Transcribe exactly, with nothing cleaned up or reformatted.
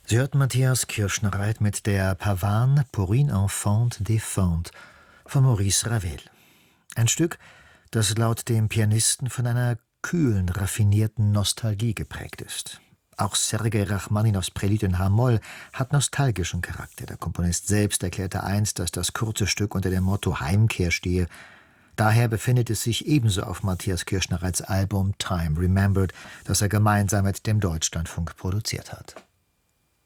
Sie hörten Matthias Kirschner-Reit mit der Pavane pour une enfant défunte von Maurice Ravel. Ein Stück, das laut dem Pianisten von einer kühlen, raffinierten Nostalgie geprägt ist. Auch Sergei Rachmaninows Prälude in H-Moll hat nostalgischen Charakter. Der Komponist selbst erklärte einst, dass das kurze Stück unter dem Motto Heimkehr stehe. Daher befindet es sich ebenso auf Matthias Kirschner-Reits Album Time Remembered, das er gemeinsam mit dem Deutschlandfunk produziert hat.